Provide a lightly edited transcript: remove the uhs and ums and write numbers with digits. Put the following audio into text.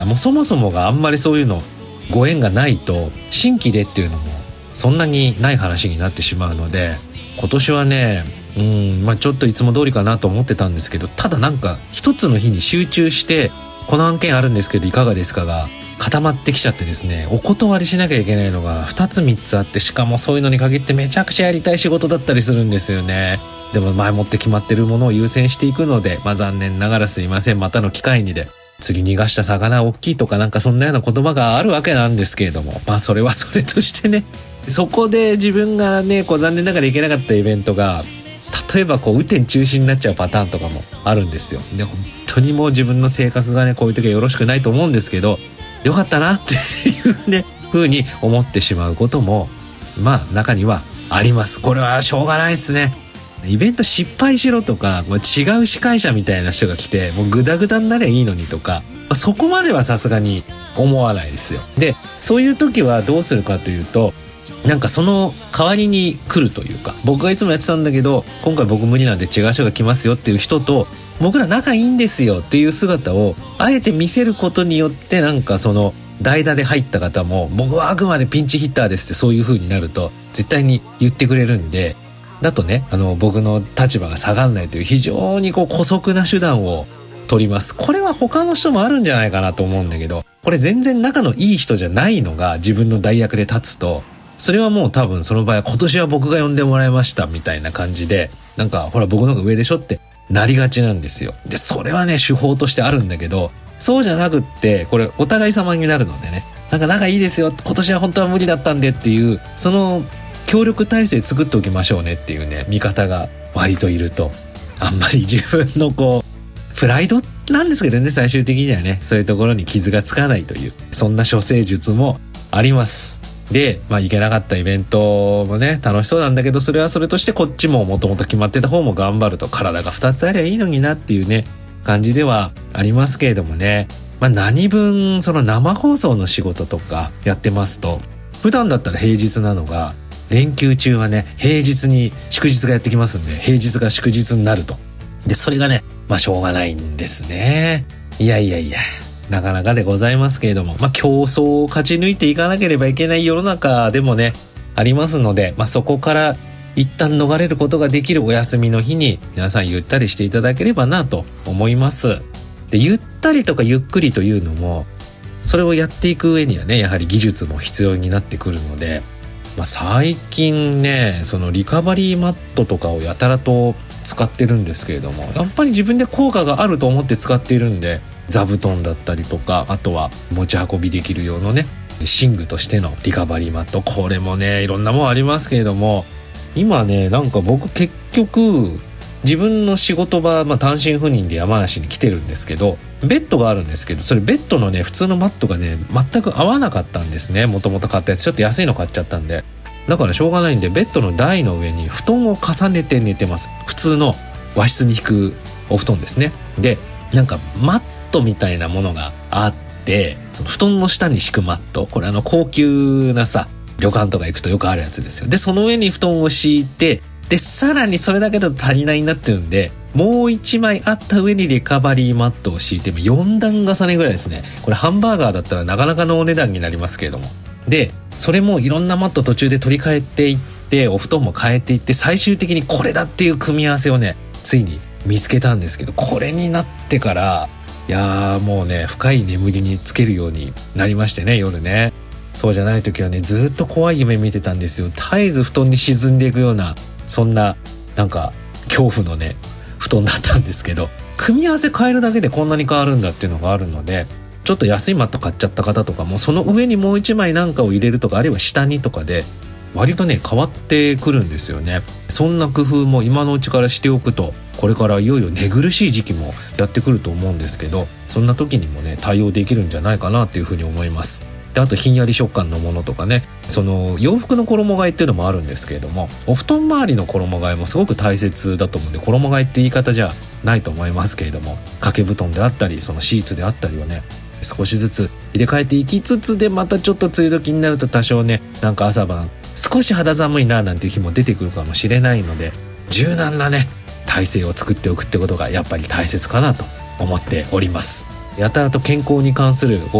もうそもそもがあんまりそういうのご縁がないと新規でっていうのもそんなにない話になってしまうので、今年はねちょっといつも通りかなと思ってたんですけど、ただなんか一つの日に集中してこの案件あるんですけどいかがですかが固まってきちゃってですね、お断りしなきゃいけないのが2つ3つあって、しかもそういうのに限ってめちゃくちゃやりたい仕事だったりするんですよね。でも前もって決まってるものを優先していくので、残念ながらすいません、またの機会にで釣り逃がした魚大きいとかなんかそんなような言葉があるわけなんですけれども、それはそれとしてね、そこで自分がね残念ながら行けなかったイベントが例えば雨天中止になっちゃうパターンとかもあるんですよ。で本当にもう自分の性格がねこういう時はよろしくないと思うんですけど、よかったなっていうね風に思ってしまうことも中にはあります。これはしょうがないですね。イベント失敗しろとか違う司会者みたいな人が来てもうグダグダになりゃいいのにとか、そこまではさすがに思わないですよ。でそういう時はどうするかというと、なんかその代わりに来るというか、僕がいつもやってたんだけど今回僕無理なんで違う人が来ますよっていう人と僕ら仲いいんですよっていう姿をあえて見せることによって、なんかその代打で入った方も僕はあくまでピンチヒッターですってそういう風になると絶対に言ってくれるんで、だとね僕の立場が下がんないという非常に姑息な手段を取ります。これは他の人もあるんじゃないかなと思うんだけど、これ全然仲のいい人じゃないのが自分の代役で立つと、それはもう多分その場合は今年は僕が呼んでもらいましたみたいな感じで、なんかほら僕の方が上でしょってなりがちなんですよ。でそれはね手法としてあるんだけど、そうじゃなくってこれお互い様になるのでね、なんか仲いいですよ、今年は本当は無理だったんでっていうその協力体制作っておきましょうねっていうね見方が割といると、あんまり自分のプライドなんですけどね、最終的にはねそういうところに傷がつかないというそんな処世術もあります。で行けなかったイベントもね楽しそうなんだけど、それはそれとしてこっちももともと決まってた方も頑張ると、体が2つありゃいいのになっていうね感じではありますけれどもね。何分その生放送の仕事とかやってますと、普段だったら平日なのが連休中はね平日に祝日がやってきますんで、平日が祝日になると。でそれがねしょうがないんですね。いやなかなかでございますけれども、競争を勝ち抜いていかなければいけない世の中でもねありますので、そこから一旦逃れることができるお休みの日に皆さんゆったりしていただければなと思います。でゆったりとかゆっくりというのも、それをやっていく上にはねやはり技術も必要になってくるので、最近ねそのリカバリーマットとかをやたらと使ってるんですけれども、やっぱり自分で効果があると思って使っているんで、座布団だったりとか、あとは持ち運びできる用のね寝具としてのリカバリーマット、これもねいろんなもんありますけれども、今ねなんか僕結局自分の仕事場、単身赴任で山梨に来てるんですけど、ベッドがあるんですけど、それベッドのね普通のマットがね全く合わなかったんですね。もともと買ったやつちょっと安いの買っちゃったんで、だからしょうがないんでベッドの台の上に布団を重ねて寝てます。普通の和室に引くお布団ですね。でなんかマットみたいなものがあって、その布団の下に敷くマット、これ高級なさ旅館とか行くとよくあるやつですよ。でその上に布団を敷いて、でさらにそれだけだと足りないになってるんで、もう一枚あった上にリカバリーマットを敷いて4段重ねぐらいですね。これハンバーガーだったらなかなかのお値段になりますけれども、でそれもいろんなマット途中で取り替えていって、お布団も変えていって、最終的にこれだっていう組み合わせをねついに見つけたんですけど、これになってからもうね深い眠りにつけるようになりましてね、夜ね。そうじゃない時はねずっと怖い夢見てたんですよ。絶えず布団に沈んでいくような、そんななんか恐怖のね布団だったんですけど、組み合わせ変えるだけでこんなに変わるんだっていうのがあるので、ちょっと安いマット買っちゃった方とかもその上にもう一枚なんかを入れるとか、あるいは下にとかで割とね変わってくるんですよね。そんな工夫も今のうちからしておくと、これからいよいよ寝苦しい時期もやってくると思うんですけど、そんな時にもね対応できるんじゃないかなっていうふうに思います。であとひんやり食感のものとかね、その洋服の衣替えっていうのもあるんですけれども、お布団周りの衣替えもすごく大切だと思うんで、衣替えって言い方じゃないと思いますけれども、掛け布団であったりそのシーツであったりをね少しずつ入れ替えていきつつで、またちょっと梅雨時になると多少ねなんか朝晩少し肌寒いななんていう日も出てくるかもしれないので、柔軟なね体勢を作っておくってことがやっぱり大切かなと思っております。 やたらと健康に関する